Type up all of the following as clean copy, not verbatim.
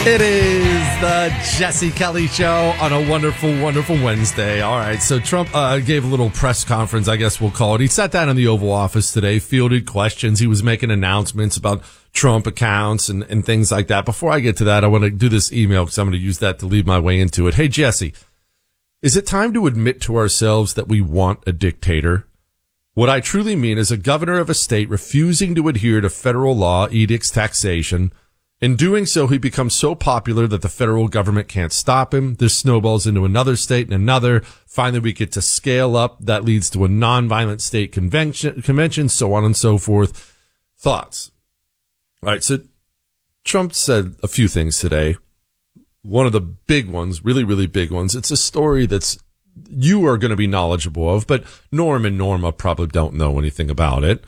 It is the Jesse Kelly Show on a wonderful, wonderful Wednesday. All right, so Trump gave a little press conference, I guess we'll call it. He sat down in the Oval Office today, fielded questions. He was making announcements about Trump accounts and things like that. Before I get to that, I want to do this email because I'm going to use that to lead my way into it. Hey, Jesse, is it time to admit to ourselves that we want a dictator? What I truly mean is a governor of a state refusing to adhere to federal law, edicts, taxation. In doing so, he becomes so popular that the federal government can't stop him. This snowballs into another state and another. Finally, we get to scale up. That leads to a nonviolent state convention, so on and so forth. Thoughts? All right, so Trump said a few things today. One of the big ones, really, really big ones, it's a story that's you are going to be knowledgeable of, but Norm and Norma probably don't know anything about it.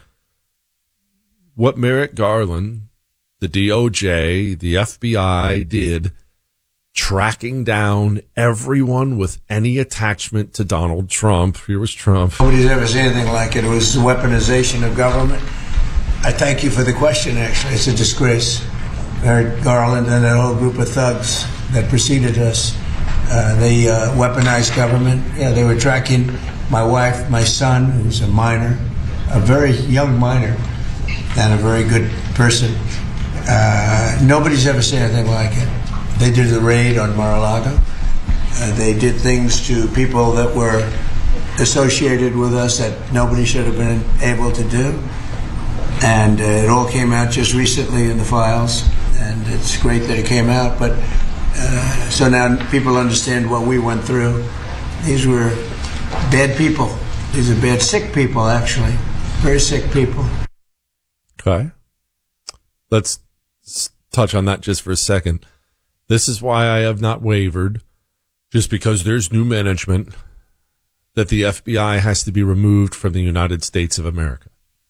What Merrick Garland, the DOJ, the FBI did, tracking down everyone with any attachment to Donald Trump. Here was Trump. Nobody's ever seen anything like it. It was the weaponization of government. I thank you for the question, actually. It's a disgrace. Merrick Garland and that whole group of thugs that preceded us, they weaponized government. Yeah, they were tracking my wife, my son, who's a minor, a very young minor, and a very good person. Nobody's ever seen anything like it. They did the raid on Mar-a-Lago. They did things to people that were associated with us that nobody should have been able to do. And it all came out just recently in the files. And it's great that it came out. But so now people understand what we went through. These were bad people. These are bad, sick people, actually. Very sick people. Okay. Let's touch on that just for a second. This is why I have not wavered, just because there's new management, that the FBI has to be removed from the United States of America.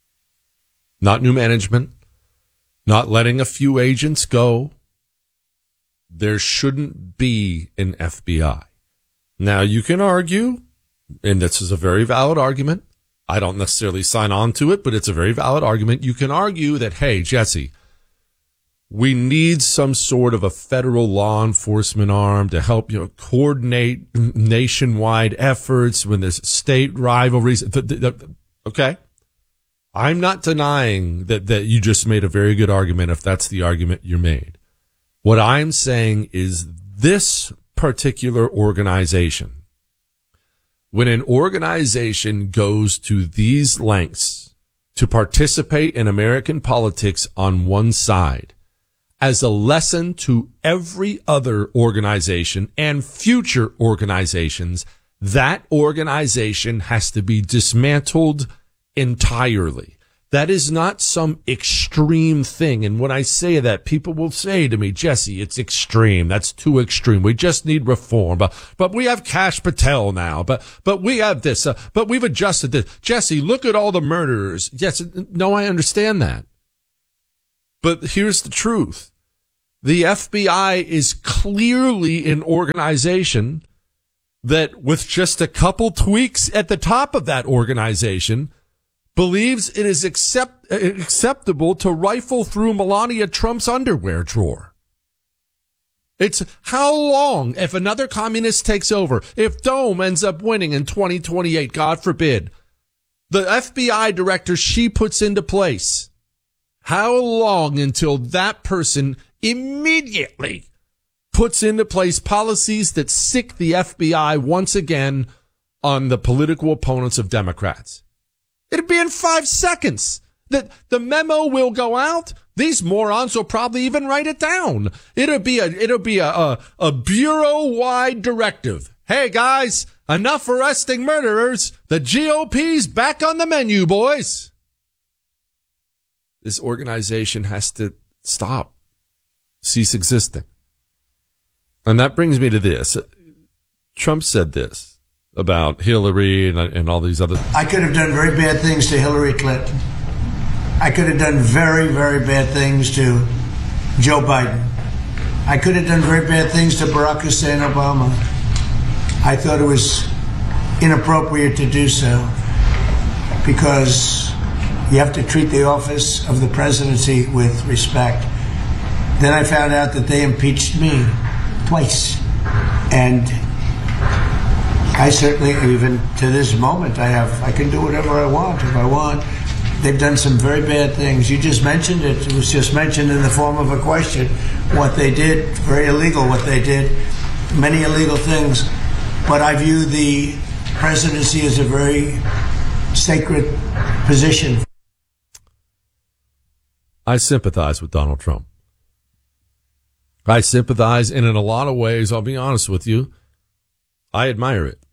Not new management, not letting a few agents go. There shouldn't be an FBI. Now, you can argue, and this is a very valid argument. I don't necessarily sign on to it, but it's a very valid argument. You can argue that, hey, Jesse, we need some sort of a federal law enforcement arm to help, coordinate nationwide efforts when there's state rivalries. Okay. I'm not denying that you just made a very good argument if that's the argument you made. What I'm saying is this particular organization, when an organization goes to these lengths to participate in American politics on one side, as a lesson to every other organization and future organizations, that organization has to be dismantled entirely. That is not some extreme thing. And when I say that, people will say to me, Jesse, it's extreme. That's too extreme. We just need reform. But we have Kash Patel now. But we have this. But we've adjusted this. Jesse, look at all the murderers. Yes. No, I understand that. But here's the truth. The FBI is clearly an organization that, with just a couple tweaks at the top of that organization, believes it is acceptable to rifle through Melania Trump's underwear drawer. It's how long, if another communist takes over, if Dome ends up winning in 2028, God forbid, the FBI director she puts into place, how long until that person immediately puts into place policies that sick the FBI once again on the political opponents of Democrats? It'd be in 5 seconds. The memo will go out. These morons will probably even write it down. It'll be a bureau-wide directive. Hey guys, enough arresting murderers. The GOP's back on the menu, boys. This organization has to stop. Cease existing. And that brings me to this. Trump said this about Hillary and all these other. I could have done very bad things to Hillary Clinton. I could have done very, very bad things to Joe Biden. I could have done very bad things to Barack Hussein Obama. I thought it was inappropriate to do so because you have to treat the office of the presidency with respect. Then I found out that they impeached me twice. And I certainly, even to this moment, I can do whatever I want if I want. They've done some very bad things. You just mentioned it. It was just mentioned in the form of a question. What they did, very illegal what they did, many illegal things. But I view the presidency as a very sacred position. I sympathize with Donald Trump. I sympathize, and in a lot of ways, I'll be honest with you, I admire it.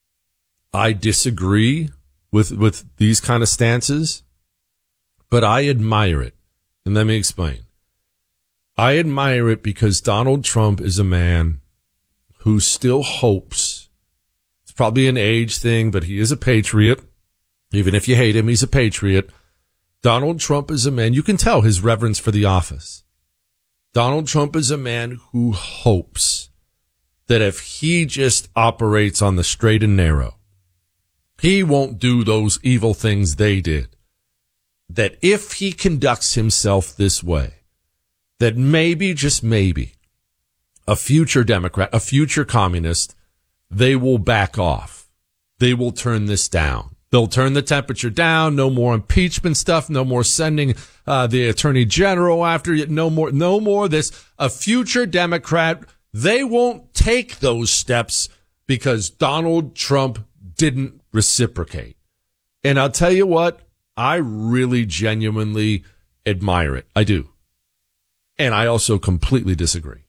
I disagree with these kind of stances, but I admire it. And let me explain. I admire it because Donald Trump is a man who still hopes. It's probably an age thing, but he is a patriot. Even if you hate him, he's a patriot. Donald Trump is a man, you can tell his reverence for the office. Donald Trump is a man who hopes that if he just operates on the straight and narrow, he won't do those evil things they did. That if he conducts himself this way, that maybe, just maybe, a future Democrat, a future communist, they will back off. They will turn this down. They'll turn the temperature down. No more impeachment stuff. No more sending the attorney general after you. No more this. A future Democrat, they won't take those steps because Donald Trump didn't reciprocate. And I'll tell you what, I really genuinely admire it. I do. And I also completely disagree.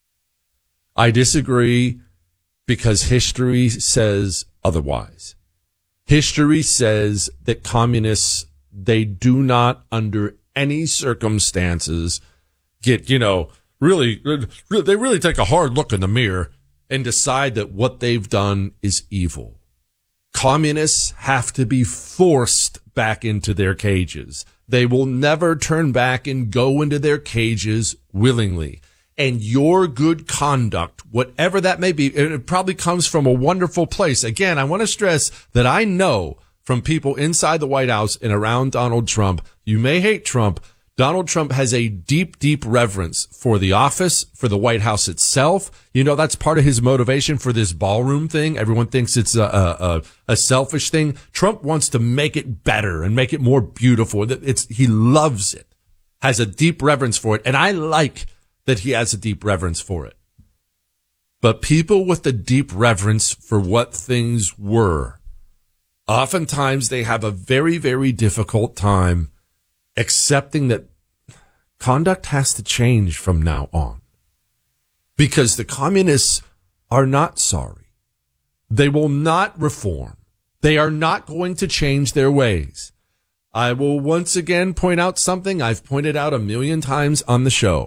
I disagree because history says otherwise. History says that communists, they do not under any circumstances get, really, they really take a hard look in the mirror and decide that what they've done is evil. Communists have to be forced back into their cages. They will never turn back and go into their cages willingly. And your good conduct, whatever that may be, it probably comes from a wonderful place. Again, I want to stress that I know from people inside the White House and around Donald Trump, you may hate Trump. Donald Trump has a deep, deep reverence for the office, for the White House itself. That's part of his motivation for this ballroom thing. Everyone thinks it's a selfish thing. Trump wants to make it better and make it more beautiful. He loves it, has a deep reverence for it. And I like that he has a deep reverence for it. But people with a deep reverence for what things were, oftentimes they have a very, very difficult time accepting that conduct has to change from now on. Because the communists are not sorry. They will not reform. They are not going to change their ways. I will once again point out something I've pointed out a million times on the show.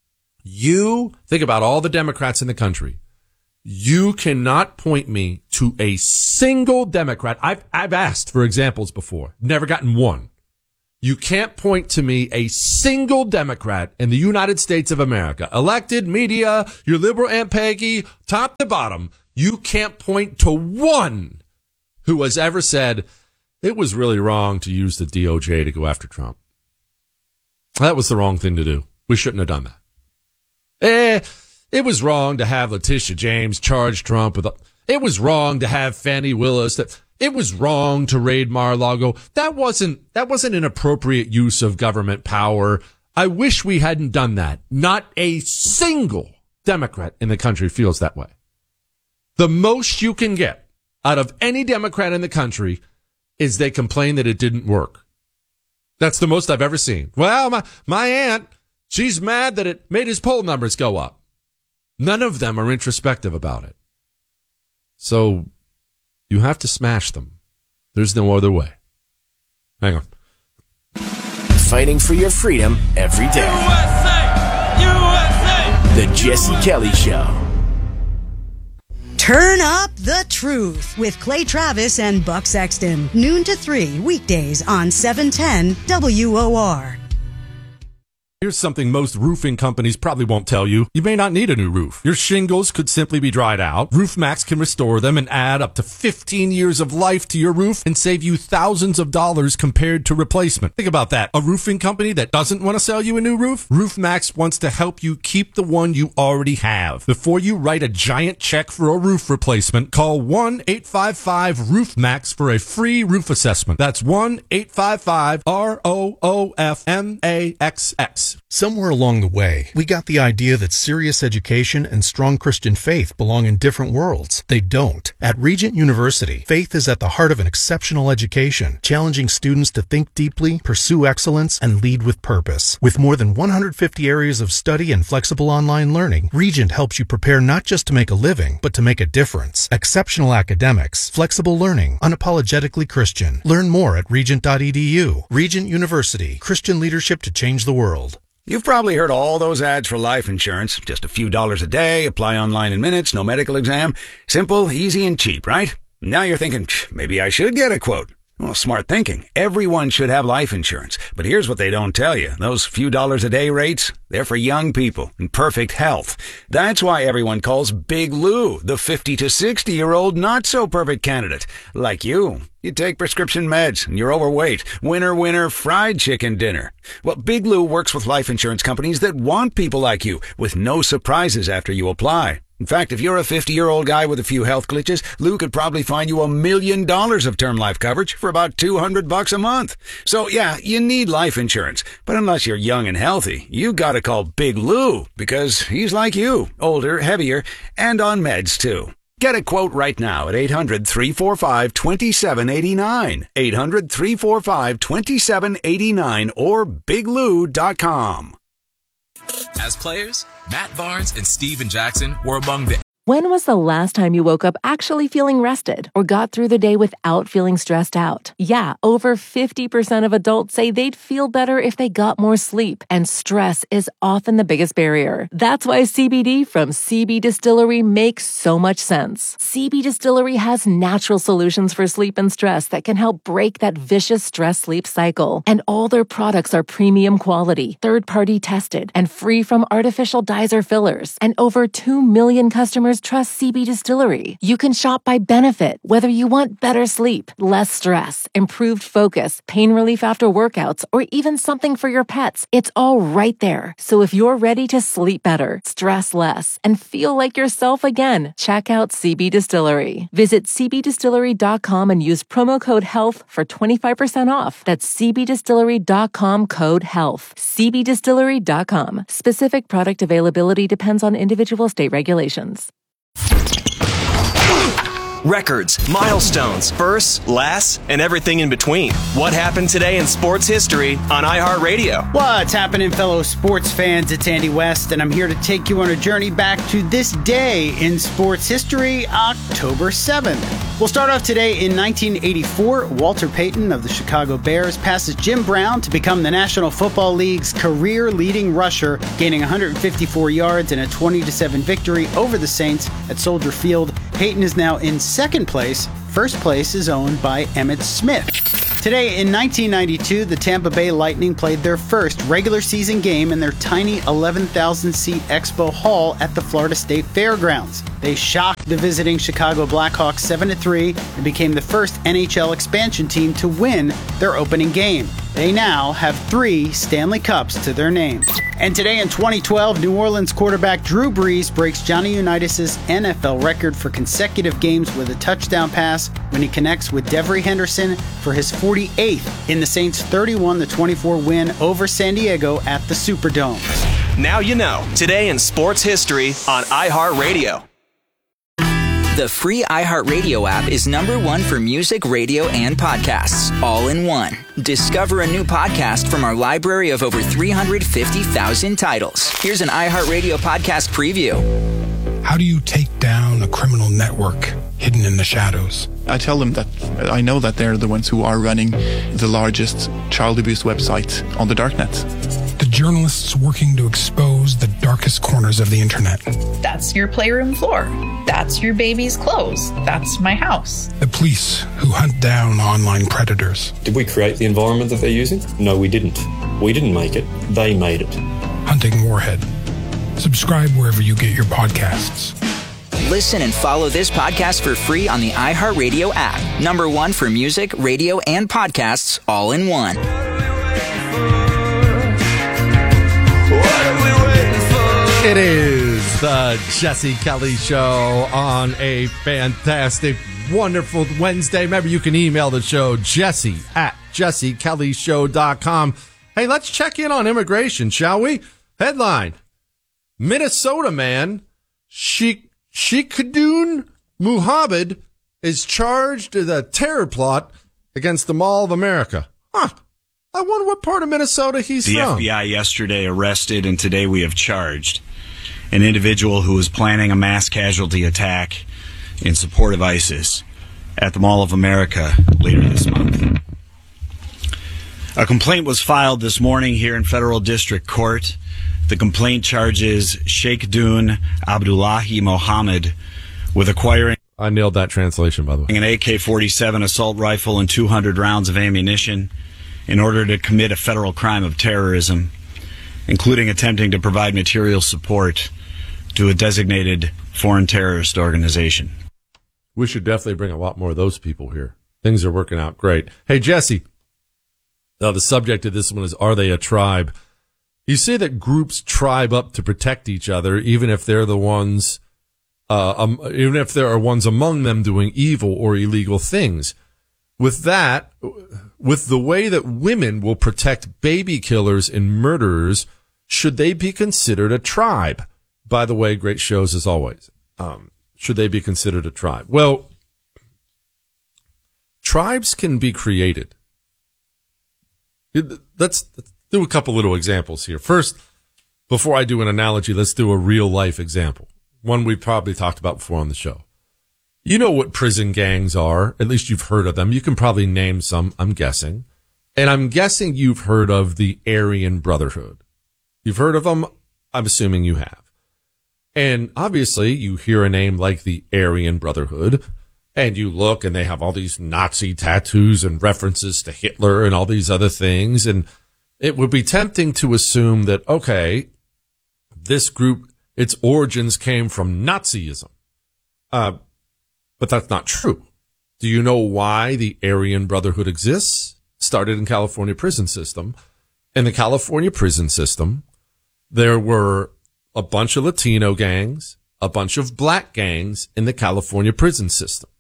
You think about all the Democrats in the country. You cannot point me to a single Democrat. I've asked for examples before. Never gotten one. You can't point to me a single Democrat in the United States of America. Elected, media, your liberal Aunt Peggy, top to bottom. You can't point to one who has ever said it was really wrong to use the DOJ to go after Trump. That was the wrong thing to do. We shouldn't have done that. It was wrong to have Letitia James charge Trump with it was wrong to have Fani Willis. It was wrong to raid Mar-a-Lago. That wasn't an appropriate use of government power. I wish we hadn't done that. Not a single Democrat in the country feels that way. The most you can get out of any Democrat in the country is they complain that it didn't work. That's the most I've ever seen. Well, my aunt, she's mad that it made his poll numbers go up. None of them are introspective about it. So you have to smash them. There's no other way. Hang on. Fighting for your freedom every day. USA! USA! The Jesse Kelly Show. Turn up the truth with Clay Travis and Buck Sexton. Noon to 3 weekdays on 710 WOR. Here's something most roofing companies probably won't tell you. You may not need a new roof. Your shingles could simply be dried out. RoofMax can restore them and add up to 15 years of life to your roof and save you thousands of dollars compared to replacement. Think about that. A roofing company that doesn't want to sell you a new roof? RoofMax wants to help you keep the one you already have. Before you write a giant check for a roof replacement, call 1-855-ROOFMAX for a free roof assessment. That's 1-855-ROOFMAXX. Somewhere along the way, we got the idea that serious education and strong Christian faith belong in different worlds. They don't. At Regent University, faith is at the heart of an exceptional education, challenging students to think deeply, pursue excellence, and lead with purpose. With more than 150 areas of study and flexible online learning, Regent helps you prepare not just to make a living, but to make a difference. Exceptional academics, flexible learning, unapologetically Christian. Learn more at regent.edu. Regent University, Christian leadership to change the world. You've probably heard all those ads for life insurance. Just a few dollars a day, apply online in minutes, no medical exam. Simple, easy, and cheap, right? Now you're thinking, maybe I should get a quote. Well, smart thinking. Everyone should have life insurance. But here's what they don't tell you. Those few dollars a day rates, they're for young people in perfect health. That's why everyone calls Big Lou the 50 to 60-year-old not-so-perfect candidate. Like you. You take prescription meds and you're overweight. Winner, fried chicken dinner. Well, Big Lou works with life insurance companies that want people like you with no surprises after you apply. In fact, if you're a 50-year-old guy with a few health glitches, Lou could probably find you $1 million of term life coverage for about $200 a month. So yeah, you need life insurance. But unless you're young and healthy, you gotta call Big Lou because he's like you, older, heavier, and on meds too. Get a quote right now at 800-345-2789. 800-345-2789 or biglou.com. As players, Matt Barnes and Steven Jackson were among the... When was the last time you woke up actually feeling rested or got through the day without feeling stressed out? Yeah, over 50% of adults say they'd feel better if they got more sleep, and stress is often the biggest barrier. That's why CBD from CB Distillery makes so much sense. CB Distillery has natural solutions for sleep and stress that can help break that vicious stress-sleep cycle. And all their products are premium quality, third-party tested, and free from artificial dyes or fillers. And over 2 million customers trust CB Distillery. You can shop by benefit, whether you want better sleep, less stress, improved focus, pain relief after workouts, or even something for your pets. It's all right there. So if you're ready to sleep better, stress less, and feel like yourself again, check out CB Distillery. Visit cbdistillery.com and use promo code HEALTH for 25% off. That's cbdistillery.com code HEALTH. cbdistillery.com. Specific product availability depends on individual state regulations. Records, milestones, firsts, lasts, and everything in between. What happened today in sports history on iHeartRadio? What's happening, fellow sports fans? It's Andy West, and I'm here to take you on a journey back to this day in sports history, October 7th. We'll start off today in 1984. Walter Payton of the Chicago Bears passes Jim Brown to become the National Football League's career-leading rusher, gaining 154 yards in a 20-7 victory over the Saints at Soldier Field. Payton is now in second place. First place is owned by Emmitt Smith. Today in 1992, the Tampa Bay Lightning played their first regular season game in their tiny 11,000-seat Expo Hall at the Florida State Fairgrounds. They shocked the visiting Chicago Blackhawks 7-3 and became the first NHL expansion team to win their opening game. They now have 3 Stanley Cups to their name. And today in 2012, New Orleans quarterback Drew Brees breaks Johnny Unitas' NFL record for consecutive games with a touchdown pass when he connects with Devery Henderson for his 48th in the Saints' 31-24 win over San Diego at the Superdome. Now you know. Today in sports history on iHeartRadio. The free iHeartRadio app is #1 for music, radio, and podcasts, all in one. Discover a new podcast from our library of over 350,000 titles. Here's an iHeartRadio podcast preview. How do you take down a criminal network hidden in the shadows? I tell them that I know that they're the ones who are running the largest child abuse website on the darknet. The journalists working to expose the darkest corners of the internet. That's your playroom floor. That's your baby's clothes. That's my house. The police who hunt down online predators. Did we create the environment that they're using? No, we didn't. We didn't make it. They made it. Hunting Warhead. Subscribe wherever you get your podcasts. Listen and follow this podcast for free on the iHeartRadio app. #1 for music, radio, and podcasts all in one. It is the Jesse Kelly Show on a fantastic, wonderful Wednesday. Remember, you can email the show, jesse@jessekellyshow.com. Hey, let's check in on immigration, shall we? Headline: Minnesota man Sheikhadoon Muhammad is charged with a terror plot against the Mall of America. Huh. I wonder what part of Minnesota he's from. The FBI yesterday arrested, and today we have charged an individual who was planning a mass casualty attack in support of ISIS at the Mall of America later this month. A complaint was filed this morning here in Federal District Court. The complaint charges Sheikhadoon Abdullahi Mohammed with acquiring... I nailed that translation, by the way. ...an AK-47 assault rifle and 200 rounds of ammunition in order to commit a federal crime of terrorism, including attempting to provide material support to a designated foreign terrorist organization. We should definitely bring a lot more of those people here. Things are working out great. Hey, Jesse. Now, the subject of this one is, are they a tribe? You say that groups tribe up to protect each other, even if they're the ones, even if there are ones among them doing evil or illegal things. With that, with the way that women will protect baby killers and murderers, should they be considered a tribe? By the way, great shows as always. Should they be considered a tribe? Well, tribes can be created. Let's do a couple little examples here. First, before I do an analogy, let's do a real life example. One we've probably talked about before on the show. You know what prison gangs are. At least you've heard of them. You can probably name some, I'm guessing. And I'm guessing you've heard of the Aryan Brotherhood. You've heard of them? I'm assuming you have. And obviously you hear a name like the Aryan Brotherhood, and you look and they have all these Nazi tattoos and references to Hitler and all these other things. And it would be tempting to assume that, okay, this group, its origins came from Nazism. But that's not true. Do you know why the Aryan Brotherhood exists? Started in California prison system. In the California prison system, there were a bunch of Latino gangs, a bunch of black gangs in the California prison system.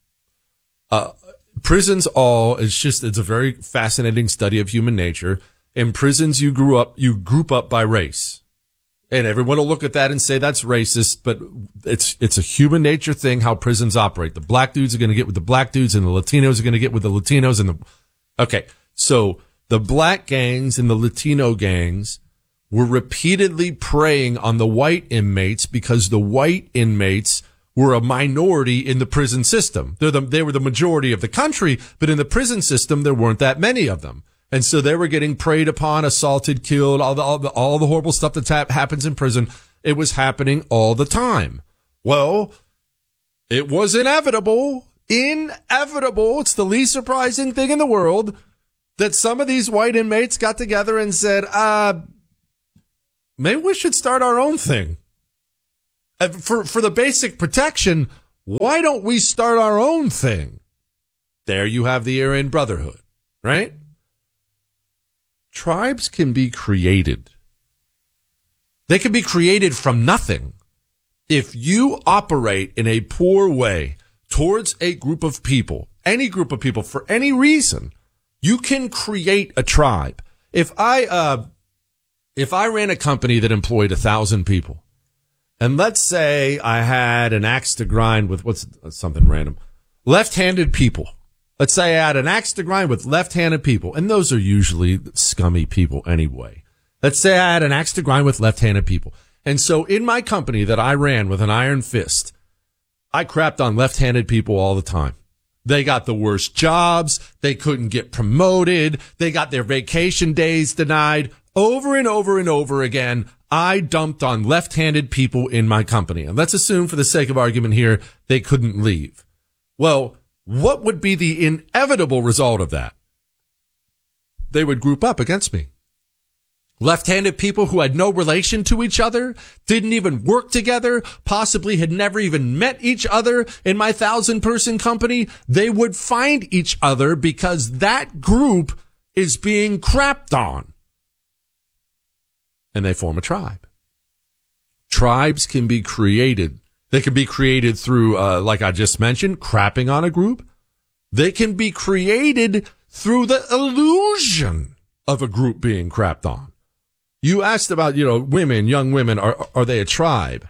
Prisons it's a very fascinating study of human nature. In prisons, you group up by race. And everyone will look at that and say that's racist, but it's a human nature thing how prisons operate. The black dudes are going to get with the black dudes, and the Latinos are going to get with the Latinos. Okay, so the black gangs and the Latino gangs were repeatedly preying on the white inmates because the white inmates were a minority in the prison system. They were the majority of the country, but in the prison system there weren't that many of them. And so they were getting preyed upon, assaulted, killed, all the horrible stuff that happens in prison. It was happening all the time. Well, it was inevitable. It's the least surprising thing in the world that some of these white inmates got together and said, maybe we should start our own thing. For the basic protection, why don't we start our own thing? There you have the Aryan Brotherhood, right? Tribes can be created. They can be created from nothing. If you operate in a poor way towards a group of people, any group of people, for any reason, you can create a tribe. If I ran a company that employed 1,000 people, and let's say I had an axe to grind with something random, left-handed people. Let's say I had an axe to grind with left-handed people, and those are usually scummy people anyway. Let's say I had an axe to grind with left-handed people. And so in my company that I ran with an iron fist, I crapped on left-handed people all the time. They got the worst jobs. They couldn't get promoted. They got their vacation days denied. Over and over and over again, I dumped on left-handed people in my company. And let's assume for the sake of argument here, they couldn't leave. Well, what would be the inevitable result of that? They would group up against me. Left-handed people who had no relation to each other, didn't even work together, possibly had never even met each other in my 1,000-person company, they would find each other because that group is being crapped on. And they form a tribe. Tribes can be created. They can be created through, like I just mentioned, crapping on a group. They can be created through the illusion of a group being crapped on. You asked about, women, young women, are they a tribe?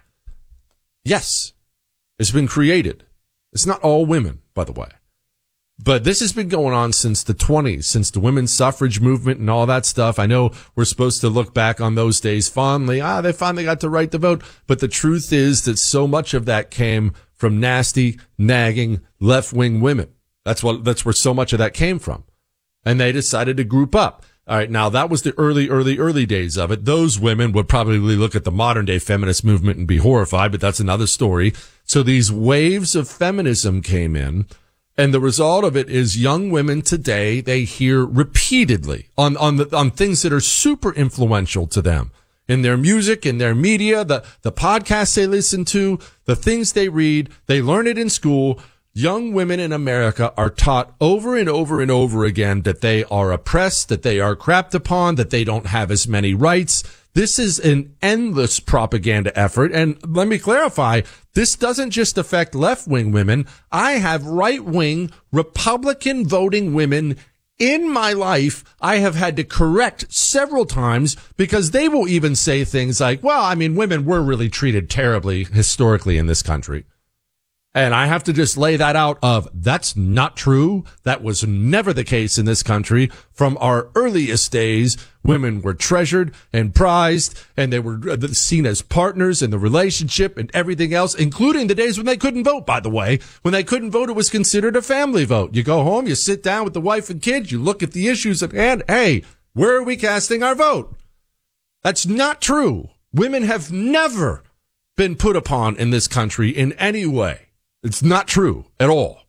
Yes. It's been created. It's not all women, by the way. But this has been going on since the 20s, since the women's suffrage movement and all that stuff. I know we're supposed to look back on those days fondly. They finally got the right to vote. But the truth is that so much of that came from nasty, nagging, left-wing women. That's where so much of that came from. And they decided to group up. All right, now that was the early days of it. Those women would probably look at the modern day feminist movement and be horrified, but that's another story. So these waves of feminism came in, and the result of it is young women today, they hear repeatedly on things that are super influential to them in their music, in their media, the podcasts they listen to, the things they read, they learn it in school. Young women in America are taught over and over and over again that they are oppressed, that they are crapped upon, that they don't have as many rights. This is an endless propaganda effort. And let me clarify, this doesn't just affect left-wing women. I have right-wing Republican voting women in my life I have had to correct several times because they will even say things like, women were really treated terribly historically in this country. And I have to just lay that out that's not true. That was never the case in this country. From our earliest days, women were treasured and prized, and they were seen as partners in the relationship and everything else, including the days when they couldn't vote, by the way. When they couldn't vote, it was considered a family vote. You go home, you sit down with the wife and kids, you look at the issues at hand. Hey, where are we casting our vote? That's not true. Women have never been put upon in this country in any way. It's not true at all.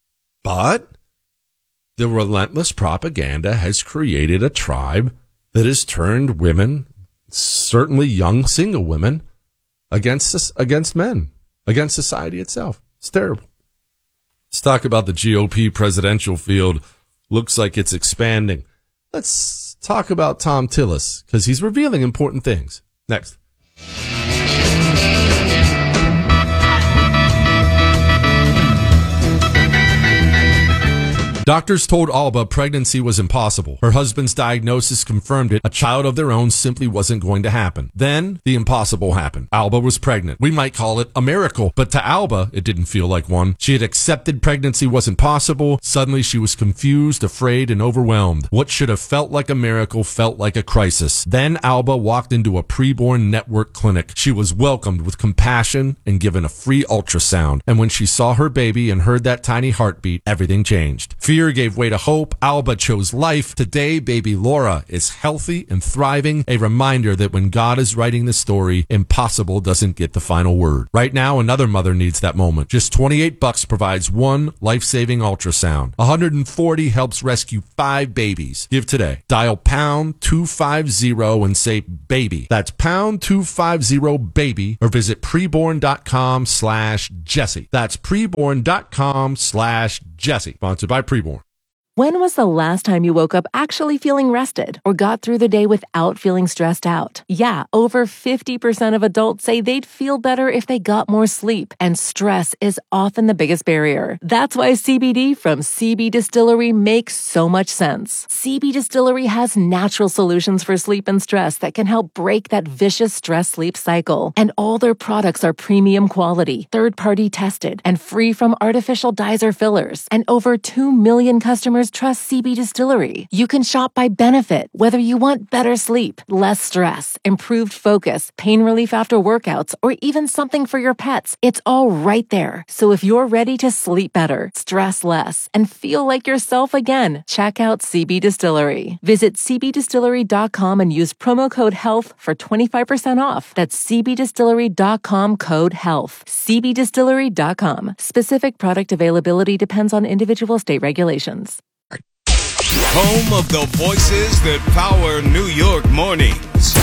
But the relentless propaganda has created a tribe that has turned women, certainly young single women, against men, against society itself. It's terrible. Let's talk about the GOP presidential field. Looks like it's expanding. Let's talk about Thom Tillis because he's revealing important things. Next. Doctors told Alba pregnancy was impossible. Her husband's diagnosis confirmed it. A child of their own simply wasn't going to happen. Then the impossible happened. Alba was pregnant. We might call it a miracle, but to Alba, it didn't feel like one. She had accepted pregnancy wasn't possible. Suddenly she was confused, afraid, and overwhelmed. What should have felt like a miracle felt like a crisis. Then Alba walked into a preborn network clinic. She was welcomed with compassion and given a free ultrasound. And when she saw her baby and heard that tiny heartbeat, everything changed. Fear gave way to hope. Alba chose life. Today, baby Laura is healthy and thriving. A reminder that when God is writing the story, impossible doesn't get the final word. Right now, another mother needs that moment. Just $28 provides one life-saving ultrasound. $140 helps rescue 5 babies. Give today. Dial pound 250 and say baby. That's pound 250 baby, or visit preborn.com/Jesse. That's preborn.com/Jesse. Sponsored by Preborn. When was the last time you woke up actually feeling rested or got through the day without feeling stressed out? Yeah, over 50% of adults say they'd feel better if they got more sleep, and stress is often the biggest barrier. That's why CBD from CB Distillery makes so much sense. CB Distillery has natural solutions for sleep and stress that can help break that vicious stress-sleep cycle. And all their products are premium quality, third-party tested, and free from artificial dyes or fillers. And over 2 million customers trust CB Distillery. You can shop by benefit, whether you want better sleep, less stress, improved focus, pain relief after workouts, or even something for your pets. It's all right there. So if you're ready to sleep better, stress less, and feel like yourself again, check out CB Distillery. Visit cbdistillery.com and use promo code HEALTH for 25% off. That's cbdistillery.com code HEALTH. cbdistillery.com. Specific product availability depends on individual state regulations. Home of the voices that power New York mornings.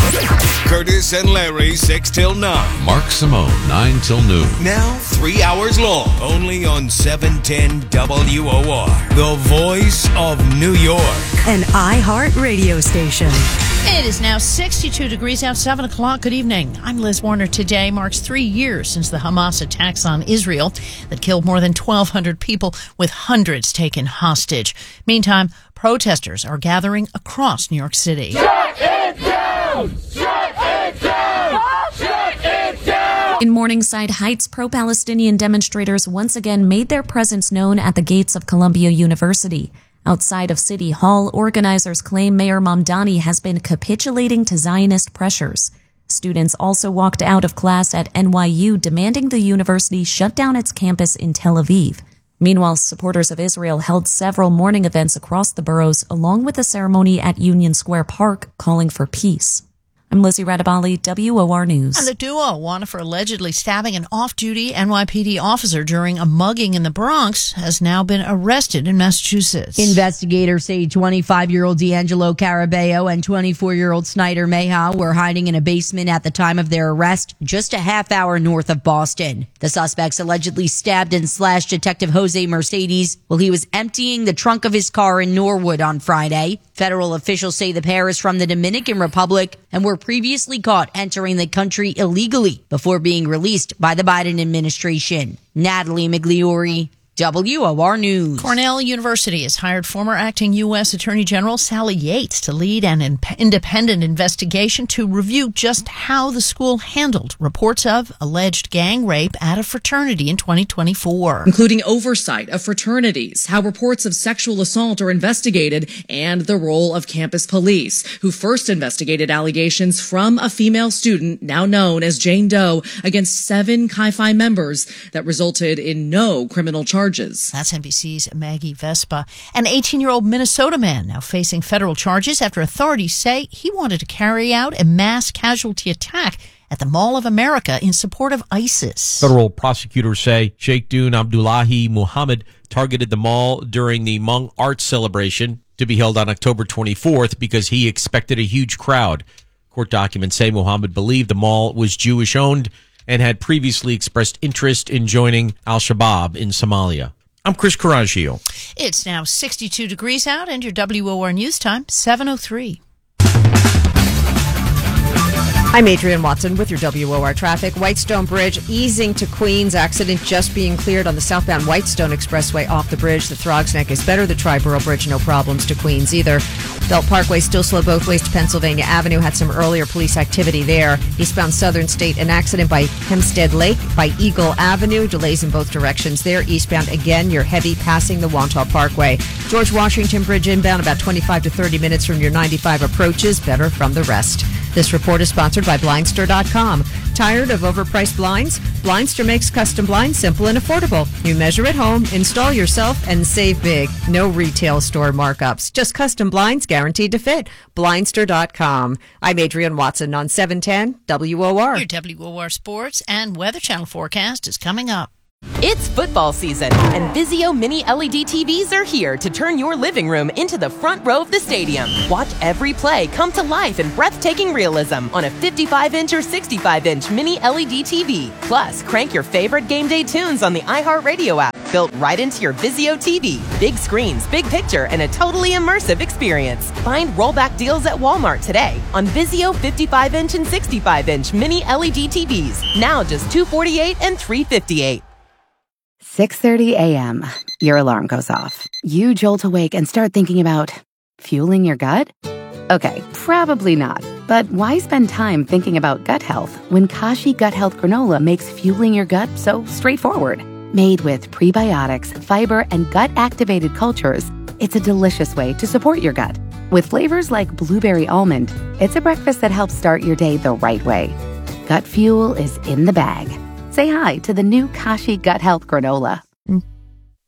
Curtis and Larry, 6 till 9. Mark Simone, 9 till noon. Now 3 hours long, only on 710 WOR. The voice of New York. An iHeart radio station. It is now 62 degrees out, 7 o'clock. Good evening. I'm Liz Warner. Today marks 3 years since the Hamas attacks on Israel that killed more than 1,200 people, with hundreds taken hostage. Meantime, protesters are gathering across New York City. Shut it down! Shut it down! Shut it down! In Morningside Heights, pro-Palestinian demonstrators once again made their presence known at the gates of Columbia University. Outside of City Hall, organizers claim Mayor Mamdani has been capitulating to Zionist pressures. Students also walked out of class at NYU, demanding the university shut down its campus in Tel Aviv. Meanwhile, supporters of Israel held several morning events across the boroughs, along with a ceremony at Union Square Park calling for peace. I'm Lizzie Radabali, WOR News. And the duo wanted for allegedly stabbing an off-duty NYPD officer during a mugging in the Bronx has now been arrested in Massachusetts. Investigators say 25-year-old D'Angelo Carabeo and 24-year-old Snyder Mayhaw were hiding in a basement at the time of their arrest, just a half hour north of Boston. The suspects allegedly stabbed and slashed Detective Jose Mercedes while he was emptying the trunk of his car in Norwood on Friday. Federal officials say the pair is from the Dominican Republic and were previously caught entering the country illegally before being released by the Biden administration. Natalie Migliori, WOR News. Cornell University has hired former acting U.S. Attorney General Sally Yates to lead an independent investigation to review just how the school handled reports of alleged gang rape at a fraternity in 2024. Including oversight of fraternities, how reports of sexual assault are investigated, and the role of campus police, who first investigated allegations from a female student, now known as Jane Doe, against 7 Chi Phi members that resulted in no criminal charges. That's NBC's Maggie Vespa. An 18-year-old Minnesota man now facing federal charges after authorities say he wanted to carry out a mass casualty attack at the Mall of America in support of ISIS. Federal prosecutors say Sheikh Dun Abdullahi Muhammad targeted the mall during the Hmong Arts celebration to be held on October 24th because he expected a huge crowd. Court documents say Muhammad believed the mall was Jewish-owned and had previously expressed interest in joining al-Shabaab in Somalia. I'm Chris Coraggio. It's now 62 degrees out, and your WOR News Time, 7:03. I'm Adrienne Watson with your WOR traffic. Whitestone Bridge easing to Queens. Accident just being cleared on the southbound Whitestone Expressway off the bridge. The Throgs Neck is better. The Triborough Bridge, no problems to Queens either. Belt Parkway still slow both ways to Pennsylvania Avenue. Had some earlier police activity there. Eastbound Southern State, an accident by Hempstead Lake by Eagle Avenue. Delays in both directions there. Eastbound again, you're heavy passing the Wantagh Parkway. George Washington Bridge inbound about 25 to 30 minutes from your 95 approaches. Better from the rest. This report is sponsored by Blindster.com. Tired of overpriced blinds? Blindster makes custom blinds simple and affordable. You measure at home, install yourself, and save big. No retail store markups. Just custom blinds guaranteed to fit. Blindster.com. I'm Adrienne Watson on 710 WOR. Your WOR Sports and Weather Channel forecast is coming up. It's football season, and Vizio Mini LED TVs are here to turn your living room into the front row of the stadium. Watch every play come to life in breathtaking realism on a 55-inch or 65-inch Mini LED TV. Plus, crank your favorite game day tunes on the iHeartRadio app, built right into your Vizio TV. Big screens, big picture, and a totally immersive experience. Find rollback deals at Walmart today on Vizio 55-inch and 65-inch Mini LED TVs. Now just $248 and $358. 6:30 a.m. Your alarm goes off. You jolt awake and start thinking about fueling your gut? Okay, probably not. But why spend time thinking about gut health when Kashi Gut Health Granola makes fueling your gut so straightforward? Made with prebiotics, fiber, and gut-activated cultures, it's a delicious way to support your gut. With flavors like blueberry almond, it's a breakfast that helps start your day the right way. Gut fuel is in the bag. Say hi to the new Kashi Gut Health Granola.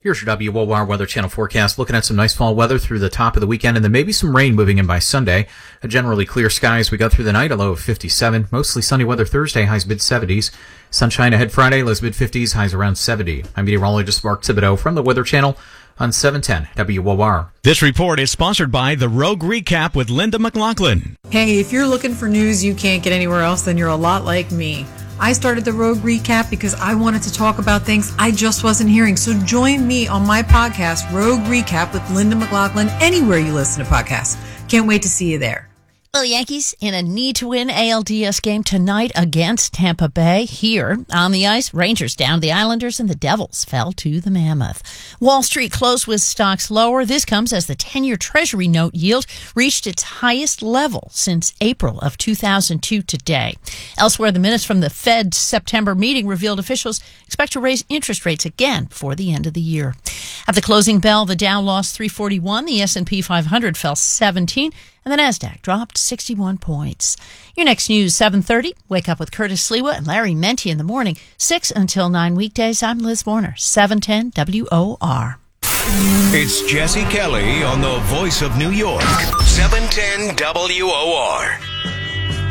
Here's your WOR Weather Channel forecast. Looking at some nice fall weather through the top of the weekend, and then maybe some rain moving in by Sunday. A generally clear sky as we go through the night, a low of 57. Mostly sunny weather Thursday, highs mid-70s. Sunshine ahead Friday, lows mid-50s, highs around 70. I'm meteorologist Mark Thibodeau from the Weather Channel on 710 WOR. This report is sponsored by The Rogue Recap with Linda McLaughlin. Hey, if you're looking for news you can't get anywhere else, then you're a lot like me. I started the Rogue Recap because I wanted to talk about things I just wasn't hearing. So join me on my podcast, Rogue Recap with Linda McLaughlin, anywhere you listen to podcasts. Can't wait to see you there. Well, Yankees in a need-to-win ALDS game tonight against Tampa Bay. Here on the ice, Rangers down the Islanders and the Devils fell to the Mammoth. Wall Street closed with stocks lower. This comes as the 10-year Treasury note yield reached its highest level since April of 2002 today. Elsewhere, the minutes from the Fed's September meeting revealed officials expect to raise interest rates again before the end of the year. At the closing bell, the Dow lost 341, the S&P 500 fell 17, and the NASDAQ dropped 61 points. Your next news, 7:30. Wake up with Curtis Sliwa and Larry Menti in the morning, 6 until 9 weekdays. I'm Liz Warner, 710 WOR. It's Jesse Kelly on the Voice of New York, 710 WOR.